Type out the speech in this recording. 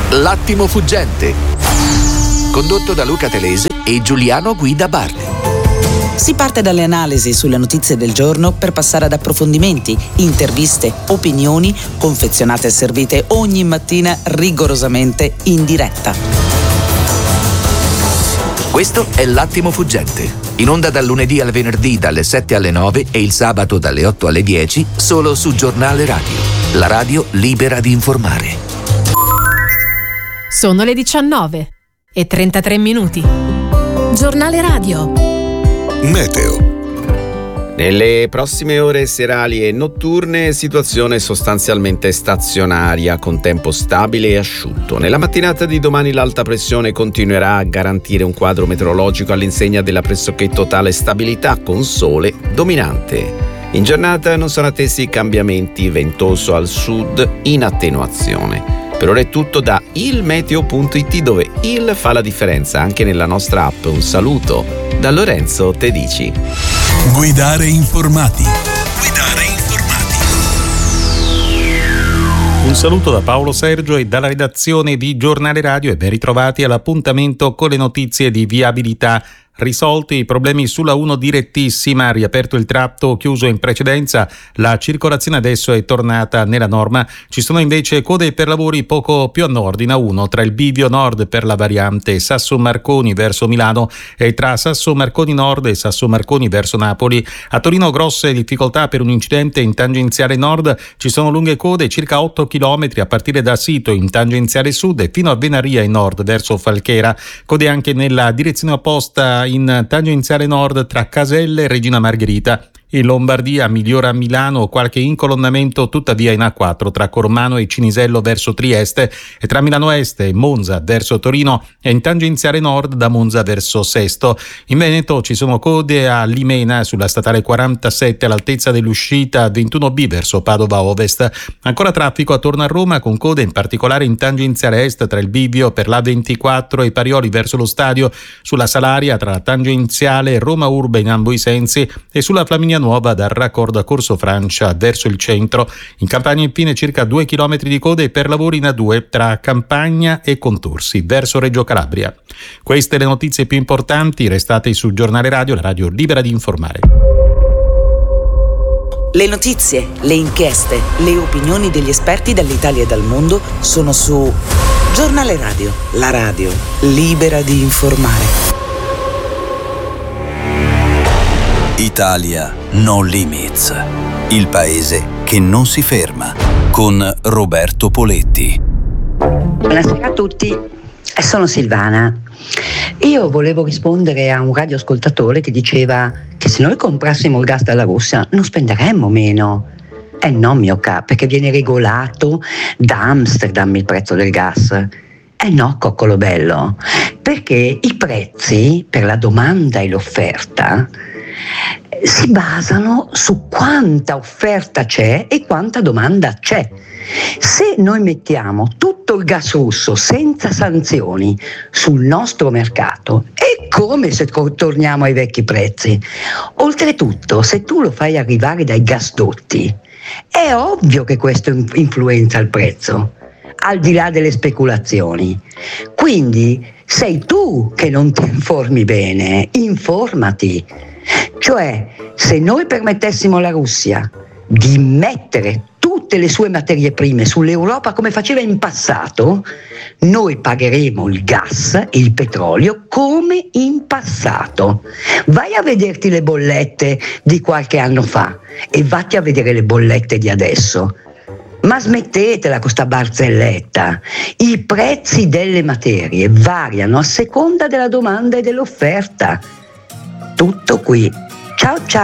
L'attimo fuggente, condotto da Luca Telese e Giuliano Guida Bardi. Si parte dalle analisi sulle notizie del giorno per passare ad approfondimenti, interviste, opinioni, confezionate e servite ogni mattina rigorosamente in diretta. Questo è L'attimo fuggente, in onda dal lunedì al venerdì dalle 7 alle 9 e il sabato dalle 8 alle 10, solo su Giornale Radio, la radio libera di informare. Sono le 19:33. Giornale Radio. Meteo. Nelle prossime ore serali e notturne, situazione sostanzialmente stazionaria con tempo stabile e asciutto. Nella mattinata di domani l'alta pressione continuerà a garantire un quadro meteorologico all'insegna della pressoché totale stabilità con sole dominante. In giornata non sono attesi cambiamenti, ventoso al sud in attenuazione. Per ora è tutto da ilmeteo.it, dove il fa la differenza anche nella nostra app. Un saluto da Lorenzo Tedici. Guidare informati. Un saluto da Paolo Sergio e dalla redazione di Giornale Radio e ben ritrovati all'appuntamento con le notizie di viabilità. Risolti i problemi sulla 1 direttissima, riaperto il tratto chiuso in precedenza, la circolazione adesso è tornata nella norma. Ci sono invece code per lavori poco più a nord in A1 tra il bivio nord per la variante Sasso Marconi verso Milano e tra Sasso Marconi Nord e Sasso Marconi verso Napoli. A Torino grosse difficoltà per un incidente in tangenziale nord, ci sono lunghe code circa 8 km a partire da Sito in tangenziale sud e fino a Venaria in nord verso Falchera. Code anche nella direzione opposta in tangenziale nord tra Caselle e Regina Margherita. In Lombardia migliora a Milano, qualche incolonnamento tuttavia in A4 tra Cormano e Cinisello verso Trieste e tra Milano Est e Monza verso Torino e in tangenziale nord da Monza verso Sesto. In Veneto ci sono code a Limena sulla statale 47 all'altezza dell'uscita 21B verso Padova Ovest. Ancora traffico attorno a Roma con code in particolare in tangenziale est tra il bivio per l'A24 e Parioli verso lo stadio, sulla Salaria tra la tangenziale Roma Urbe in ambo i sensi e sulla Flaminia Nuova dal raccordo a Corso Francia verso il centro. In Campania infine circa 2 km di code per lavori in A2 tra Campagna e Contursi verso Reggio Calabria. Queste le notizie più importanti, restate su Giornale Radio, la radio libera di informare. Le notizie, le inchieste, le opinioni degli esperti dall'Italia e dal mondo sono su Giornale Radio, la radio libera di informare. Italia No Limits, il paese che non si ferma, con Roberto Poletti. Buonasera a tutti, sono Silvana. Io volevo rispondere a un radioascoltatore che diceva che se noi comprassimo il gas dalla Russia non spenderemmo meno. No, mio capo, perché viene regolato da Amsterdam il prezzo del gas. No, coccolo bello, perché i prezzi per la domanda e l'offerta si basano su quanta offerta c'è e quanta domanda c'è. Se noi mettiamo tutto il gas russo senza sanzioni sul nostro mercato, è come se torniamo ai vecchi prezzi. Oltretutto, se tu lo fai arrivare dai gasdotti, è ovvio che questo influenza il prezzo, al di là delle speculazioni. Quindi sei tu che non ti informi bene, informati. Cioè, se noi permettessimo alla Russia di mettere tutte le sue materie prime sull'Europa come faceva in passato, noi pagheremo il gas e il petrolio come in passato. Vai a vederti le bollette di qualche anno fa e vatti a vedere le bollette di adesso. Ma smettetela con sta barzelletta. I prezzi delle materie variano a seconda della domanda e dell'offerta. Tutto qui. Ciao ciao.